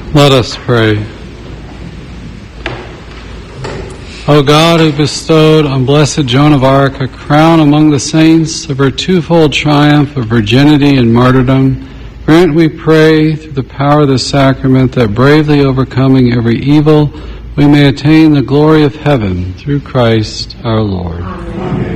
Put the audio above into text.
Let us pray. O God, who bestowed on Blessed Joan of Arc a crown among the saints of her twofold triumph of virginity and martyrdom, grant, we pray, through the power of the sacrament, that bravely overcoming every evil, we may attain the glory of heaven through Christ our Lord. Amen.